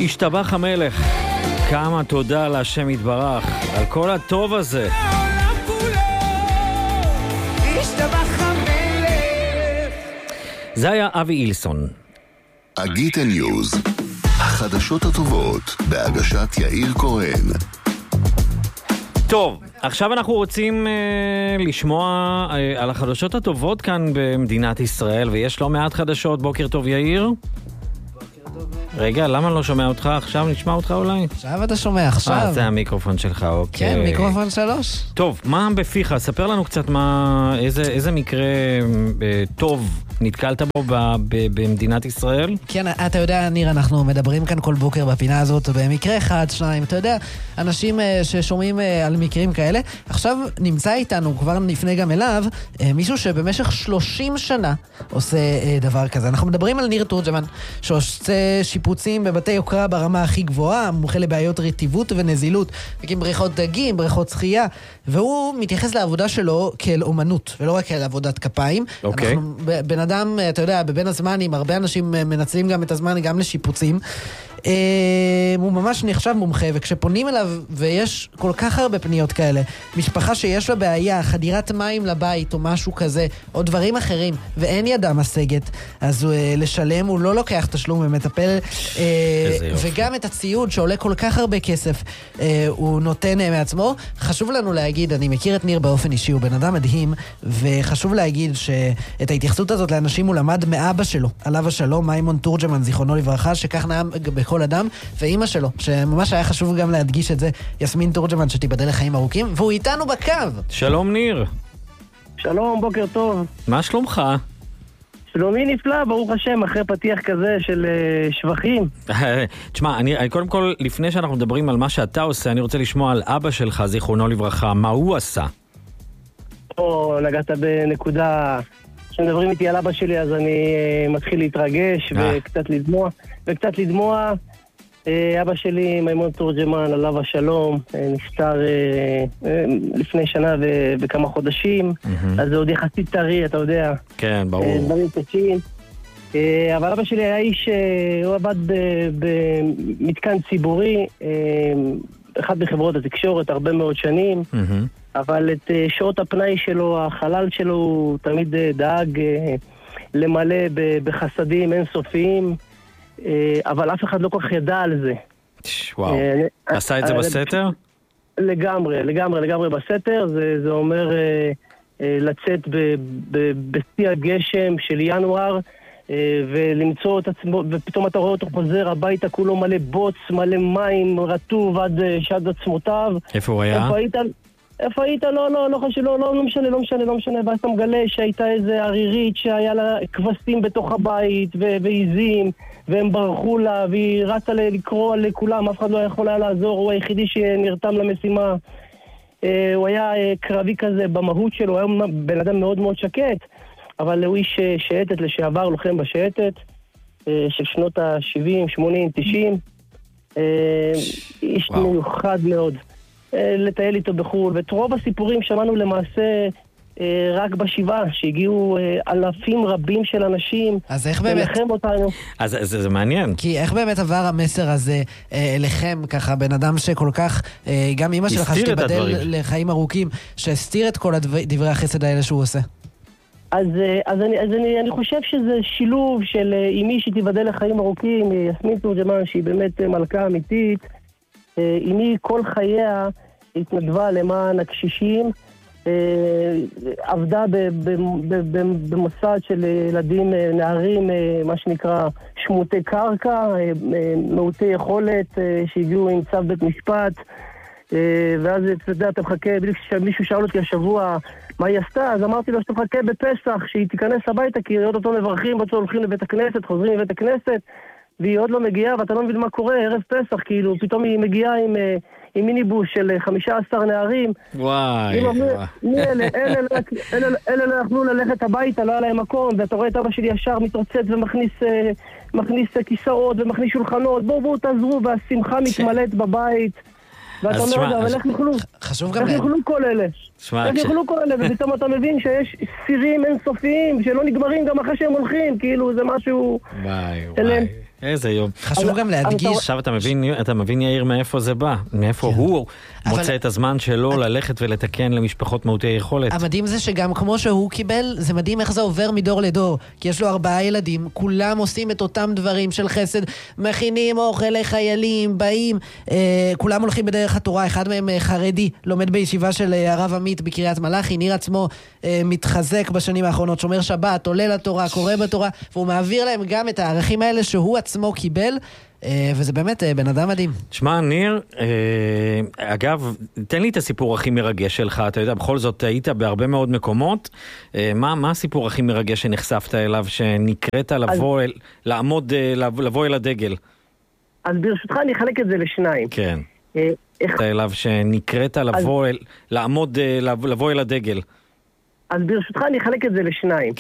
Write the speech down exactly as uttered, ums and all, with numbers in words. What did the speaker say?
השתבח המלך, כמה תודה להשם יתברך על כל הטוב הזה. זה היה אבי אילסון. אגיטה ניוז, החדשות הטובות בהגשת יאיר כהן. טוב, עכשיו אנחנו רוצים uh, לשמוע uh, על החדשות הטובות כאן במדינת ישראל, ויש לא מעט חדשות. בוקר טוב יאיר. רגע, למה לא שומע אותך? עכשיו נשמע אותך אולי? עכשיו אתה שומע, עכשיו. אה, זה המיקרופון שלך, אוקיי. כן, מיקרופון שלוש. טוב, מה בפיך? ספר לנו קצת מה, איזה, איזה מקרה אה, טוב נתקלת בו ב, ב, במדינת ישראל? כן, אתה יודע, ניר, אנחנו מדברים כאן כל בוקר בפינה הזאת, במקרה אחד, שניים, אתה יודע, אנשים אה, ששומעים אה, על מקרים כאלה. עכשיו נמצא איתנו, כבר נפנה גם אליו, אה, מישהו שבמשך שלושים שנה עושה אה, דבר כזה. אנחנו מדברים על ניר תורג'מן, שעושה שיפוצים בבתי יוקרה ברמה הכי גבוהה, מומחה לבעיות רטיבות ונזילות, מקים בריכות דגים, בריכות שחייה, והוא מתייחס לעבודה שלו כאל אומנות, ולא רק כאל עבודת כפיים. אוקיי. אנחנו, בן אדם, אתה יודע, בבין הזמנים, הרבה אנשים מנצלים גם את הזמן גם לשיפוצים. הוא ממש נחשב מומחה, וכשפונים אליו, ויש כל כך הרבה פניות כאלה, משפחה שיש לה בעיה, חדירת מים לבית או משהו כזה, או דברים אחרים, ואין ידה משגת, אז הוא, לשלם, הוא לא לוקח תשלום ומטפל, וגם את הציוד שעולה כל כך הרבה כסף, הוא נותן מעצמו. חשוב לנו להגיד, אני מכיר את ניר באופן אישי, הוא בן אדם מדהים, וחשוב להגיד שאת ההתייחסות הזאת לאנשים הוא למד מאבא שלו, עליו השלום, מימון תורג'מן, זיכרונו לברכה, שכך נעם בכל אדם, ואימא שלו, שממש היה חשוב גם להדגיש את זה, יסמין תורג'מן, שתיבדל לחיים ארוכים, והוא איתנו בקו. שלום ניר. שלום, בוקר טוב. מה שלומך? שלומי נפלא, ברוך השם, אחרי פתיח כזה של uh, שבחים. תשמע, אני, אני קודם כל, לפני שאנחנו מדברים על מה שאתה עושה, אני רוצה לשמוע על אבא שלך, זיכרונו לברכה, מה הוא עשה? או, נגעת בנקודה, כשמדברים איתי על אבא שלי, אז אני uh, מתחיל להתרגש וקצת לדמוע, וקצת לדמוע. Uh, אבא שלי, מימון תורג'מן, עליו השלום, uh, נפטר uh, uh, לפני שנה ו- וכמה חודשים, mm-hmm. אז זה עוד יחסית טרי, אתה יודע. כן, ברור. Uh, דברים קשים. Uh, אבל אבא שלי היה איש, uh, הוא עבד במתקן ציבורי, uh, אחד בחברות התקשורת, הרבה מאוד שנים, mm-hmm. אבל את uh, שעות הפנאי שלו, החלל שלו, הוא תמיד uh, דאג uh, למלא ב- בחסדים אינסופיים, אבל אף אחד לא כל כך ידע על זה. וואו. עשה את זה בסתר? לגמרי, לגמרי, לגמרי בסתר. זה, זה אומר לצאת בשיא הגשם של ינואר, ולמצוא את עצמו, ופתאום אתה רואה אותו חוזר הביתה, כולו מלא בוץ, מלא מים, רטוב עד שד עצמותיו. איפה הוא היה? איפה היית? איפה היית? לא, לא, לא חשוב, לא, לא, לא משנה, לא משנה, לא משנה. ואז אתה מגלה שהייתה איזה ערירית שהיה לה כבשים בתוך הבית ועיזים, והם ברחו לה, והיא רצה לקרוא לכולם, אף אחד לא יכול היה לעזור, הוא היחידי שנרתם למשימה. הוא היה קרבי כזה במהות שלו, הוא היה בן אדם מאוד מאוד שקט, אבל הוא איש שייטת לשעבר, לוחם בשייטת, של שנות ה-שבעים, שמונים, תשעים. איש מיוחד מאוד. לטייל איתו בחול, ואת רוב הסיפורים שמענו למעשה רק בשבעה, שהגיעו אלפים רבים של אנשים. אז איך באמת? ולחם אותנו. אז זה, זה מעניין. כי איך באמת עבר המסר הזה אליכם, ככה, בן אדם שכל כך, גם אמא שלך שתיבדל לחיים ארוכים, שהסתיר את כל דברי החסד האלה שהוא עושה? אז, אז, אני, אז אני, אני חושב שזה שילוב של אמי שתיבדל לחיים ארוכים, יסמין תורג'מן, שהיא באמת מלכה אמיתית. אמי כל חייה התנדבה למען הקשישים, עבדה במוסד של ילדים, נערים, מה שנקרא שמותי קרקע, מעוטי יכולת, שהגיעו עם צו בית משפט, ואז אתה יודע, אתה מחכה, בדיוק כשמישהו שאל אותי השבוע מה היא עשתה, אז אמרתי לו שאתה מחכה בפסח, שהיא תיכנס הביתה, כי עוד אותו מברכים, עוד הולכים לבית הכנסת, חוזרים לבית הכנסת, והיא עוד לא מגיעה, ואתה לא מבין מה קורה, ערב פסח, כאילו, פתאום היא מגיעה עם, עם מיניבוס של חמישה עשר נערים. וואי. מי אלה? אלה לא יכלו ללכת הביתה, לא היה להם מקום, ואתה רואה את אבא שלי ישר מתרוצץ ומכניס מכניס כיסאות ומכניס שולחנות, בואו בואו תעזרו, והשמחה מתמלאת בבית. ואתה אומר, אבל איך יוכלו? חשוב גם... איך יוכלו כל אלה? איך יוכלו כל אלה? ופתאום אתה מבין שיש סירים אינסופיים שלא נגמרים גם אחרי שהם הולכים, כאילו זה משהו... וואי, וואי. איזה יום. חשוב גם להדגיש... עכשיו אתה מבין, אתה מבין יאיר מאיפה זה בא, מאיפה הוא מוצא את הזמן שלו ללכת ולתקן למשפחות מעוטי יכולת. המדהים זה שגם כמו שהוא קיבל, זה מדהים איך זה עובר מדור לדור, כי יש לו ארבעה ילדים, כולם עושים את אותם דברים של חסד, מכינים אוכל לחיילים, באים, אה, כולם הולכים בדרך התורה, אחד מהם חרדי, לומד בישיבה של הרב עמית בקריית מלאכי, ניר עצמו אה, מתחזק בשנים האחרונות, שומר שבת, עולה לתורה, קורא בתורה, והוא מעביר להם גם את הערכים האלה שהוא עצמו קיבל, וזה באמת בן אדם מדהים. תשמע, ניר, אגב, תן לי את הסיפור הכי מרגש שלך, אתה יודע, בכל זאת היית בהרבה מאוד מקומות, מה, מה הסיפור הכי מרגש שנחשפת אליו, שנקראת לבוא, אל, לעמוד, לבוא אל הדגל? אז ברשותך אני אחלק את זה לשניים. כן. איך... אליו שנקראת לבוא, אל, לעמוד, לבוא אל הדגל. אז ברשותך אני אחלק את זה לשניים.